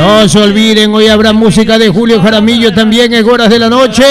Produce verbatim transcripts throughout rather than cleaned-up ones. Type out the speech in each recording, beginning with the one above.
No se olviden, hoy habrá música de Julio Jaramillo también en horas de la noche.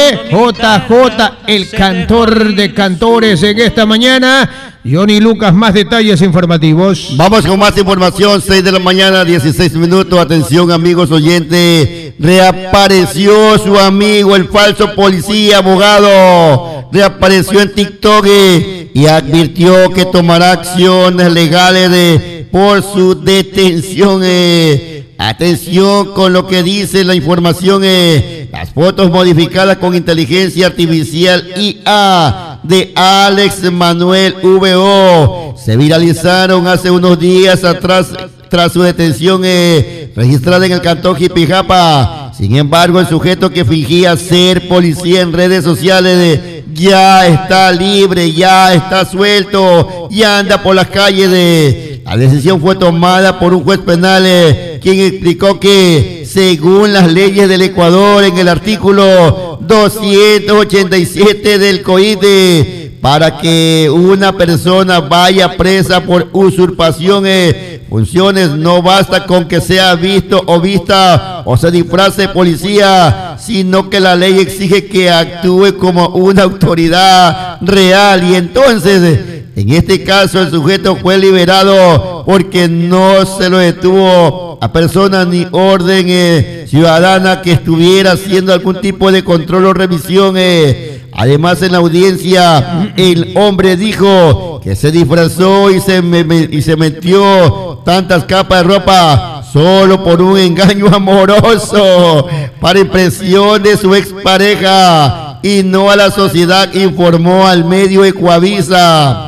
J J, el cantor de cantores en esta mañana. Johnny Lucas, más detalles informativos. Vamos con más información, seis de la mañana, dieciséis minutos. Atención, amigos oyentes. Reapareció su amigo, el falso policía abogado. Reapareció en TikTok y advirtió que tomará acciones legales de, por su detención. Eh. Atención con lo que dice la información. Eh. Las fotos modificadas con inteligencia artificial I A de Alex Manuel V O se viralizaron hace unos días atrás tras su detención eh, registrada en el cantón Jipijapa. Sin embargo, el sujeto que fingía ser policía en redes sociales eh, ya está libre, ya está suelto, ya anda por las calles. De la decisión fue tomada por un juez penal eh, quien explicó que según las leyes del Ecuador, en el artículo doscientos ochenta y siete del COIDE, para que una persona vaya presa por usurpación de funciones, no basta con que sea visto o vista o se disfrace de policía, sino que la ley exige que actúe como una autoridad real. Y entonces, en este caso, el sujeto fue liberado porque no se lo detuvo a persona ni orden eh, ciudadana que estuviera haciendo algún tipo de control o revisión. Eh. Además, en la audiencia, el hombre dijo que se disfrazó y se, me, me, y se metió tantas capas de ropa solo por un engaño amoroso para impresión de su expareja y no a la sociedad, informó al medio Ecuavisa.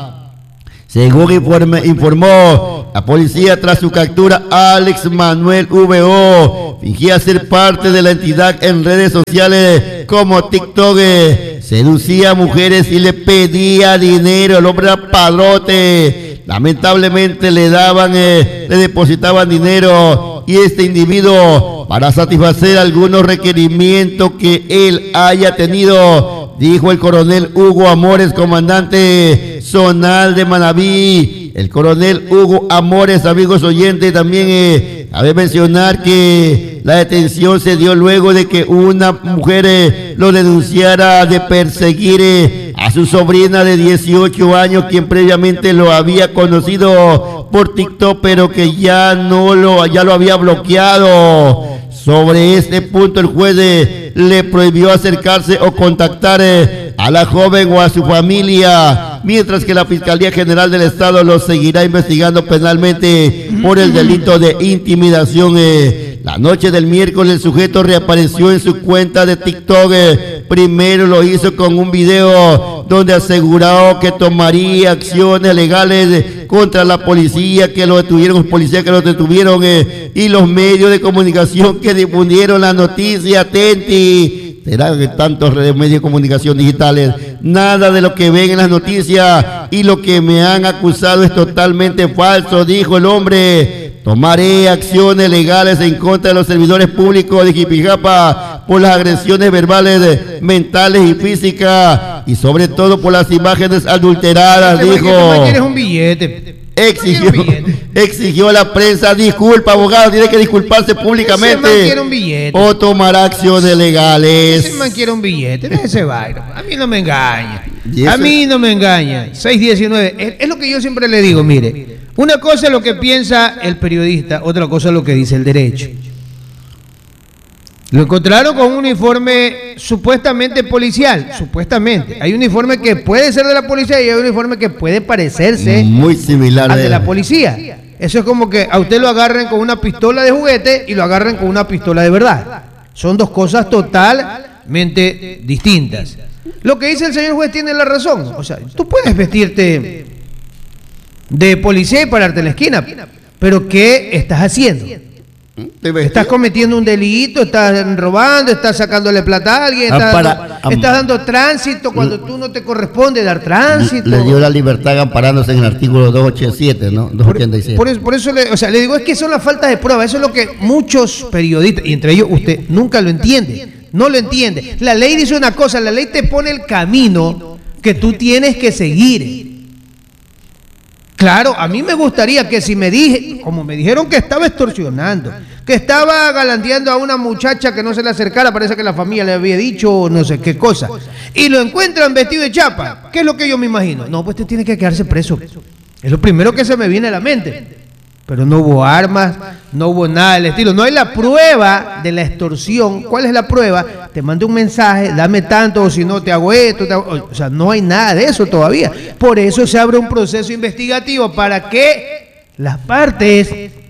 Según informe, informó la policía, tras su captura, Alex Manuel V O fingía ser parte de la entidad en redes sociales como TikTok, seducía a mujeres y le pedía dinero. El hombre era padrote. Lamentablemente le daban, eh, le depositaban dinero y este individuo, para satisfacer algunos requerimientos que él haya tenido, dijo el coronel Hugo Amores, comandante zonal de Manabí. El coronel Hugo Amores, amigos oyentes, también eh, cabe mencionar que la detención se dio luego de que una mujer eh, lo denunciara de perseguir eh, a su sobrina de dieciocho años, quien previamente lo había conocido por TikTok, pero que ya no lo, ya lo había bloqueado. Sobre este punto, el juez eh, le prohibió acercarse o contactar eh, a la joven o a su familia, mientras que la Fiscalía General del Estado lo seguirá investigando penalmente por el delito de intimidación. Eh. La noche del miércoles, el sujeto reapareció en su cuenta de TikTok. Eh. Primero lo hizo con un video donde aseguró que tomaría acciones legales contra la policía que lo detuvieron, los policías que lo detuvieron eh, y los medios de comunicación que difundieron la noticia. Atenti, será que tantos medios de comunicación digitales, nada de lo que ven en las noticias y lo que me han acusado es totalmente falso, dijo el hombre. Tomaré acciones legales en contra de los servidores públicos de Jipijapa por las agresiones verbales, mentales y físicas, y sobre todo por las imágenes adulteradas, este dijo. ¿Quieres un billete? Exigió, exigió a la prensa disculpa, abogado, tiene que disculparse públicamente o tomará acciones legales. Ese man quiere un billete, déjese vaina. A mí no me engaña. A mí no me engaña. seis diecinueve. Es, es lo que yo siempre le digo, mire. Una cosa es lo que piensa el periodista, otra cosa es lo que dice el derecho. Lo encontraron con un uniforme supuestamente policial, supuestamente. Hay un uniforme que puede ser de la policía y hay un uniforme que puede parecerse muy similar al de la policía. Eso es como que a usted lo agarren con una pistola de juguete y lo agarren con una pistola de verdad. Son dos cosas totalmente distintas. Lo que dice el señor juez tiene la razón. O sea, tú puedes vestirte de policía y pararte en la esquina, pero ¿qué estás haciendo? Estás cometiendo un delito, estás robando, estás sacándole plata a alguien, estás, Ampara, dando, estás dando tránsito cuando tú no te corresponde dar tránsito. Le dio la libertad amparándose en el artículo doscientos ochenta y siete, ¿no? doscientos ochenta y siete. Por, por, eso, por eso le, o sea, le digo, es que son las faltas de prueba. Eso es lo que muchos periodistas, y entre ellos usted, nunca lo entiende. No lo entiende. La ley dice una cosa, la ley te pone el camino que tú tienes que seguir. Claro, a mí me gustaría que si me dije, como me dijeron que estaba extorsionando, que estaba galanteando a una muchacha que no se le acercara, parece que la familia le había dicho no sé qué cosa, y lo encuentran vestido de chapa. ¿Qué es lo que yo me imagino? No, pues usted tiene que quedarse preso. Es lo primero que se me viene a la mente. Pero no hubo armas, no hubo nada del estilo. No hay la prueba de la extorsión. ¿Cuál es la prueba? Te mando un mensaje, dame tanto, o si no te hago esto. Te hago... O sea, no hay nada de eso todavía. Por eso se abre un proceso investigativo para que las partes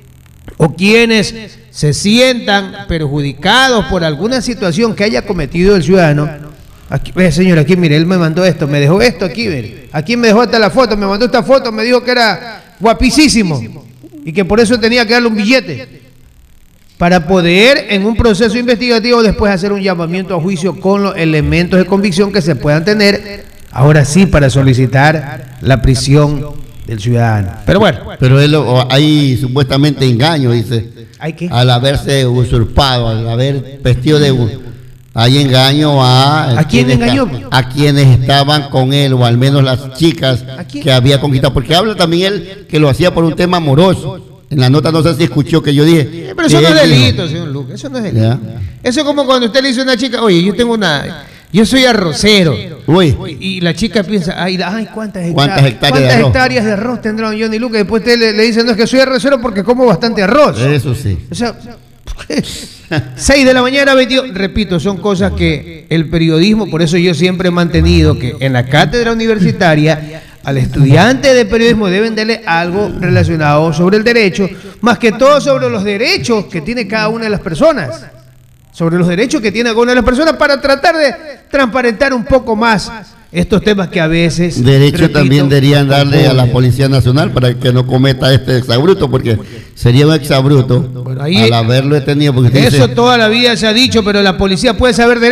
o quienes se sientan perjudicados por alguna situación que haya cometido el ciudadano. Aquí, ve, señor, aquí mire, él me mandó esto, me dejó esto aquí, mire. Aquí me dejó hasta la foto, me mandó esta foto, me dijo que era guapísimo y que por eso tenía que darle un billete, para poder en un proceso investigativo después hacer un llamamiento a juicio con los elementos de convicción que se puedan tener, ahora sí, para solicitar la prisión del ciudadano. Pero bueno. Pero él, hay supuestamente engaño, dice. ¿Hay qué? Al haberse usurpado, al haber vestido de... Hay engaño a... ¿A quién engañó? A quienes estaban con él, o al menos las chicas que había conquistado. Porque habla también él que lo hacía por un tema amoroso. En la nota no sé si escuchó que yo dije. Pero eso no es delito, señor Lucas. Eso no es delito. ¿Ya? Eso es como cuando usted le dice a una chica, oye, yo tengo una... Yo soy arrocero. Uy. Y la chica piensa, ay, ay ¿cuántas hectáreas, ¿Cuántas hectáreas, ¿cuántas de, arroz? hectáreas de arroz tendrá don Johnny Lucas? Y después usted le, le dice, no, es que soy arrocero porque como bastante arroz. Eso sí. O sea... seis de la mañana, veintidós. Repito, son cosas que el periodismo, por eso yo siempre he mantenido que en la cátedra universitaria al estudiante de periodismo deben darle algo relacionado sobre el derecho, más que todo sobre los derechos que tiene cada una de las personas, sobre los derechos que tiene cada una de las personas, para tratar de transparentar un poco más estos temas que a veces... Derecho repito, también deberían darle a la Policía Nacional para que no cometa este exabruto, porque sería un exabruto bueno, ahí, al haberlo detenido. Porque eso dice, toda la vida se ha dicho, pero la policía puede saber derecho.